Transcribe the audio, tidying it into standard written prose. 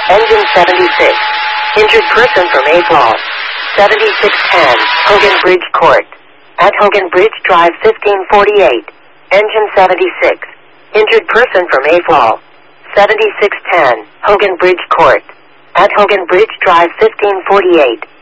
Engine 76. Injured person for Mayfall. 7610, Hogan Bridge Court. At Hogan Bridge Drive 1548. Engine 76. Injured person for Mayfall. 7610, Hogan Bridge Court. At Hogan Bridge Drive 1548.